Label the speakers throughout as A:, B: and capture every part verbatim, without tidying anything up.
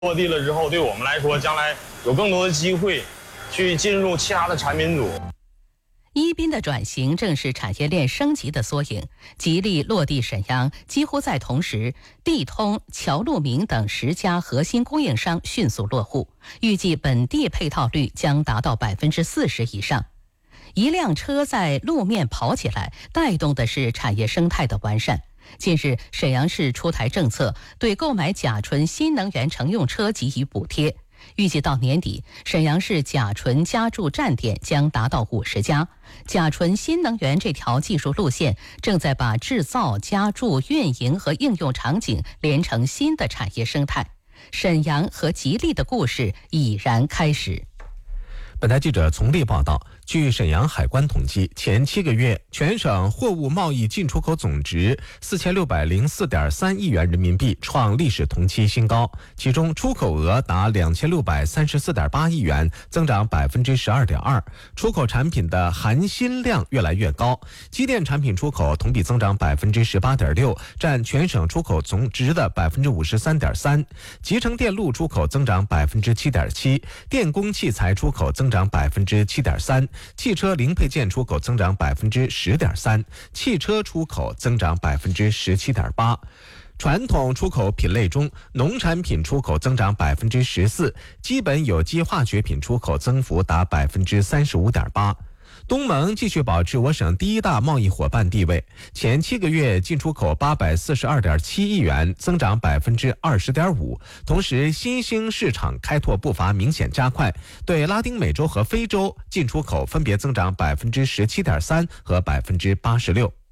A: 落地了之后，对我们来说，将来有更多的机会去进入其他的产品组。
B: 宜宾的转型正是产业链升级的缩影。吉利落地沈阳，几乎在同时，地通、乔路明等十家核心供应商迅速落户，预计本地配套率将达到百分之四十以上。一辆车在路面跑起来，带动的是产业生态的完善。近日，沈阳市出台政策，对购买甲醇新能源乘用车给予补贴。预计到年底，沈阳市甲醇加注站点将达到五十家。甲醇新能源这条技术路线正在把制造、加注、运营和应用场景连成新的产业生态。沈阳和吉利的故事已然开始。
C: 本台记者从利报道，据沈阳海关统计，前七个月全省货物贸易进出口总值四千六百零四点三亿元人民币，创历史同期新高。其中出口额达两千六百三十四点八亿元，增长百分之十二点二。出口产品的含锌量越来越高，机电产品出口同比增长百分之十八点六，占全省出口总值的百分之五十三点三。集成电路出口增长百分之七点七，电工器材出口增长百分之七点三，汽车零配件出口增长百分之十点三，汽车出口增长百分之十七点八。传统出口品类中，农产品出口增长百分之十四，基本有机化学品出口增幅达百分之三十五点八。东盟继续保持我省第一大贸易伙伴地位，前七个月进出口八百四十二点七亿元，增长百分之二十点五。同时，新兴市场开拓步伐明显加快，对拉丁美洲和非洲进出口分别增长百分之十七点三和百分之八十六。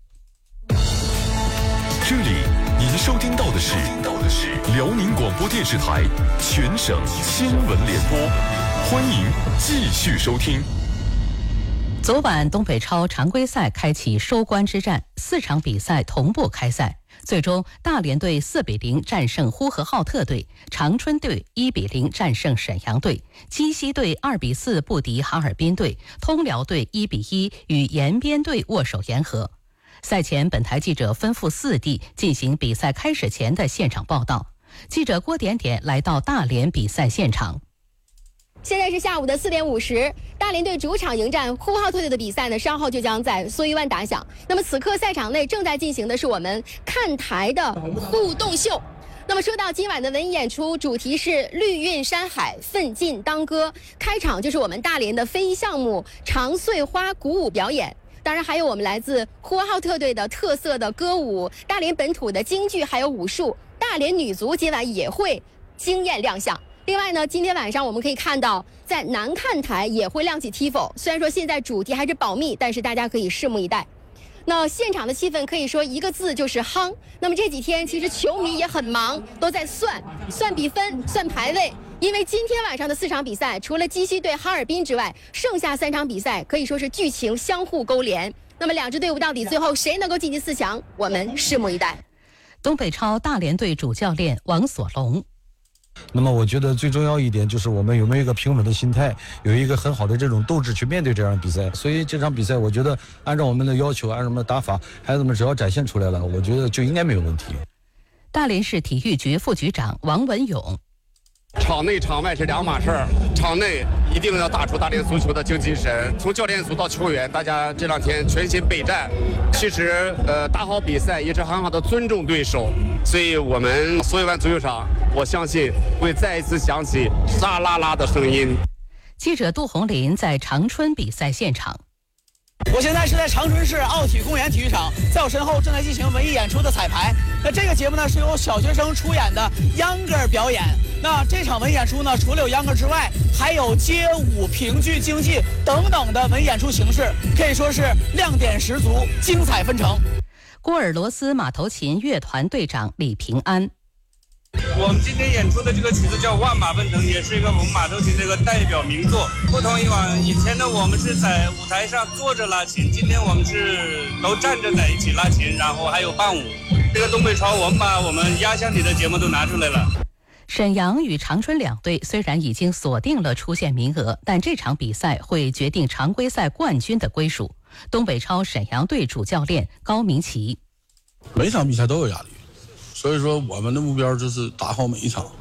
D: 这里您收听到的是辽宁广播电视台全省新闻联播，欢迎继续收听。
B: 昨晚东北超常规赛开启收官之战，四场比赛同步开赛，最终大连队四比零战胜呼和浩特队，长春队一比零战胜沈阳队，鸡西队二比四不敌哈尔滨队，通辽队一比一与延边队握手言和。赛前，本台记者分赴四地进行比赛开始前的现场报道。记者郭点点来到大连比赛现场。
E: 现在是下午的四点五十，大连队主场迎战呼和浩特队的比赛呢，稍后就将在蓑衣湾打响。那么此刻赛场内正在进行的是我们看台的互动秀。那么说到今晚的文艺演出，主题是绿韵山海，奋进当歌。开场就是我们大连的非遗项目长穗花鼓舞表演。当然还有我们来自呼和浩特队的特色的歌舞，大连本土的京剧，还有武术。大连女足今晚也会惊艳亮相。另外呢，今天晚上我们可以看到，在南看台也会亮起 Tifo。虽然说现在主题还是保密，但是大家可以拭目以待。那现场的气氛可以说一个字就是夯。那么这几天其实球迷也很忙，都在算算比分、算排位。因为今天晚上的四场比赛，除了鸡西对哈尔滨之外，剩下三场比赛可以说是剧情相互勾连。那么两支队伍到底最后谁能够晋级四强，我们拭目以待。
B: 东北超大连队主教练王所龙。
F: 那么我觉得最重要一点就是我们有没有一个平稳的心态，有一个很好的这种斗志去面对这场比赛。所以这场比赛我觉得按照我们的要求，按照我们的打法，孩子们只要展现出来了，我觉得就应该没有问题。
B: 大连市体育局副局长王文勇。
G: 场内场外是两码事儿，场内一定要打出大连足球的精气神，从教练组到球员，大家这两天全心备战。其实，呃，打好比赛也是很好的尊重对手，所以我们蓑衣湾足球场，我相信会再一次响起沙啦啦的声音。
B: 记者杜红林在长春比赛现场。
H: 我现在是在长春市奥体公园体育场，在我身后正在进行文艺演出的彩排。那这个节目呢是由小学生出演的秧歌表演。那这场文艺演出呢，除了有秧歌之外，还有街舞、评剧、京剧等等的文艺演出形式，可以说是亮点十足，精彩纷呈。
B: 郭尔罗斯马头琴乐团队长李平安。
I: 我们今天演出的这个曲子叫《万马奔腾》，也是一个我们马头琴的一个代表名作。不同以往，以前呢我们是在舞台上坐着拉琴，今天我们是都站着在一起拉琴，然后还有伴舞。这个东北超，我们把我们压箱底的节目都拿出来了。
B: 沈阳与长春两队虽然已经锁定了出线名额，但这场比赛会决定常规赛冠军的归属。东北超沈阳队主教练高明奇。
J: 每场比赛都有压力，所以说我们的目标就是打好每一场，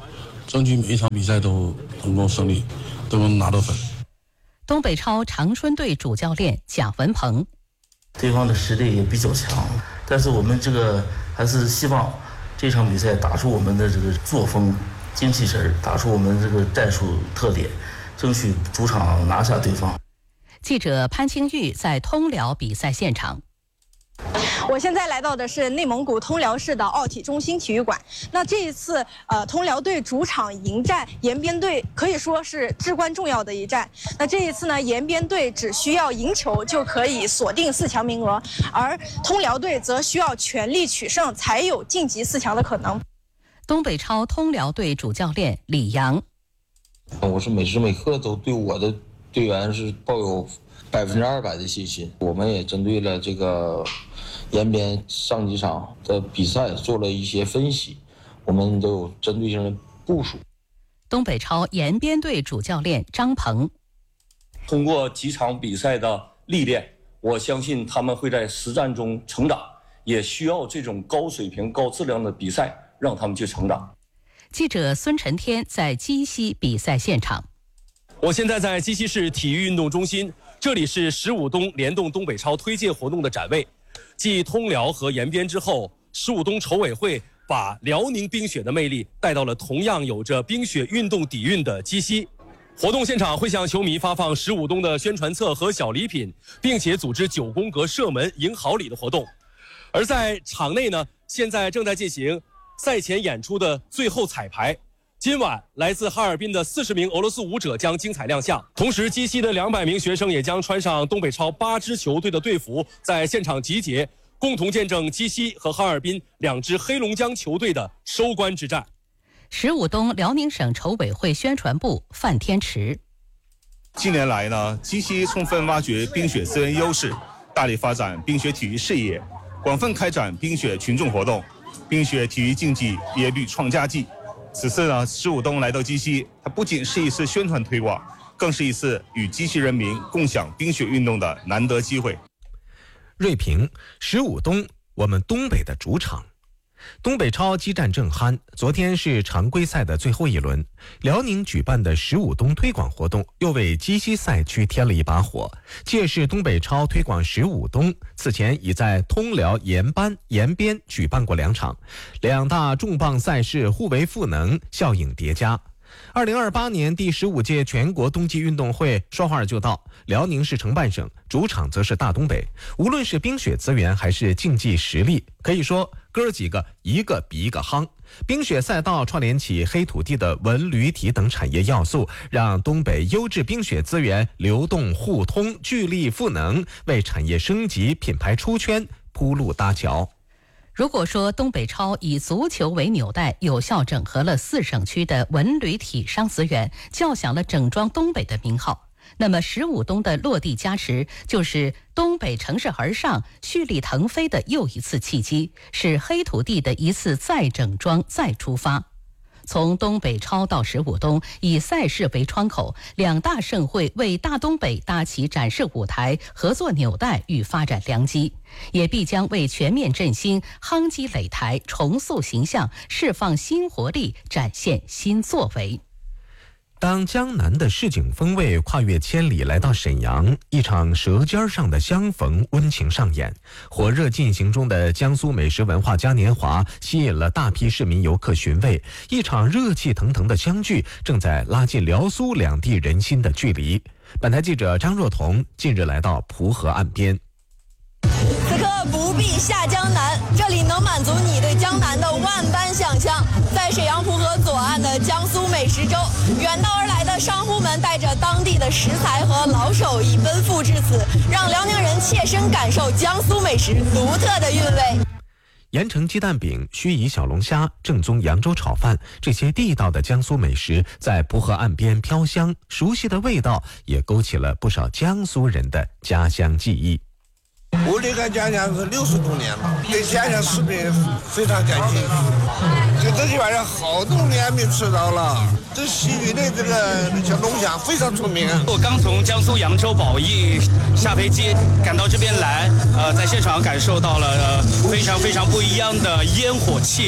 J: 争取每一场比赛都能够胜利，都能拿到分。
B: 东北超长春队主教练贾文鹏，
K: 对方的实力也比较强，但是我们这个还是希望这场比赛打出我们的这个作风、精气神，打出我们这个战术特点，争取主场拿下对方。
B: 记者潘清玉在通辽比赛现场。
L: 我现在来到的是内蒙古通辽市的奥体中心体育馆。那这一次，呃，通辽队主场迎战延边队，可以说是至关重要的一战。那这一次呢，延边队只需要赢球就可以锁定四强名额，而通辽队则需要全力取胜，才有晋级四强的可能。
B: 东北超通辽队主教练李阳，
M: 我是每时每刻都对我的队员是抱有百分之二百的信心。我们也针对了这个延边上几场的比赛做了一些分析，我们都有针对性的部署。
B: 东北超延边队主教练张鹏，
N: 通过几场比赛的历练，我相信他们会在实战中成长，也需要这种高水平、高质量的比赛让他们去成长。
B: 记者孙晨天在鸡西比赛现场。
O: 我现在在鸡西市体育运动中心，这里是十五冬联动东北超推介活动的展位。继通辽和延边之后，十五冬筹委会把辽宁冰雪的魅力带到了同样有着冰雪运动底蕴的鸡西。活动现场会向球迷发放十五冬的宣传册和小礼品，并且组织九宫格射门赢好礼的活动。而在场内呢，现在正在进行赛前演出的最后彩排。今晚来自哈尔滨的四十名俄罗斯舞者将精彩亮相，同时鸡西的两百名学生也将穿上东北超八支球队的队服，在现场集结，共同见证鸡西和哈尔滨两支黑龙江球队的收官之战。
B: 十五冬辽宁省筹委会宣传部范天池，
P: 近年来呢，鸡西充分挖掘冰雪资源优势，大力发展冰雪体育事业，广泛开展冰雪群众活动，冰雪体育竞技也屡创佳绩。此次呢，十五冬来到鸡西，它不仅是一次宣传推广，更是一次与鸡西人民共享冰雪运动的难得机会。
C: 锐评：十五冬，我们东北的主场。东北超激战正酣，昨天是常规赛的最后一轮，辽宁举办的十五冬推广活动又为鸡西赛区添了一把火。届时东北超推广十五冬，此前已在通辽、延班、延边举办过两场，两大重磅赛事互为赋能，效应叠加。二零二八年第十五届全国冬季运动会说话就到，辽宁是承办省，主场则是大东北。无论是冰雪资源还是竞技实力，可以说哥几个一个比一个夯。冰雪赛道串联起黑土地的文旅体等产业要素，让东北优质冰雪资源流动互通，聚力赋能，为产业升级、品牌出圈铺路搭桥。
B: 如果说东北超以足球为纽带，有效整合了四省区的文旅体商资源，叫响了整装东北的名号，那么十五冬的落地加持，就是东北乘势而上、蓄力腾飞的又一次契机，是黑土地的一次再整装、再出发。从东北超到十五冬，以赛事为窗口，两大盛会为大东北搭起展示舞台、合作纽带与发展良机，也必将为全面振兴、夯基垒台、重塑形象、释放新活力、展现新作为。
C: 当江南的市井风味跨越千里来到沈阳，一场舌尖上的相逢温情上演。火热进行中的江苏美食文化嘉年华吸引了大批市民游客寻味，一场热气腾腾的相聚正在拉近辽苏两地人心的距离。本台记者张若彤近日来到蒲河岸边。
Q: 此刻不必下江南，这里能满足你对江南的万般想象。在沈阳蒲河左岸的江苏美食周，远道而来的商户们带着当地的食材和老手艺奔赴至此，让辽宁人切身感受江苏美食独特的韵味。
C: 盐城鸡蛋饼、盱眙小龙虾、正宗扬州炒饭，这些地道的江苏美食在蒲河岸边飘香，熟悉的味道也勾起了不少江苏人的家乡记忆。
R: 我离开家乡是六十多年了，对家乡食品非常感兴趣。就这些玩意儿好多年没吃到了。这盱眙的这个小龙虾非常出名。
S: 我刚从江苏扬州宝义下飞机赶到这边来，呃，在现场感受到了、呃、非常非常不一样的烟火气。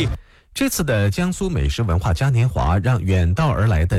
C: 这次的江苏美食文化嘉年华让远道而来的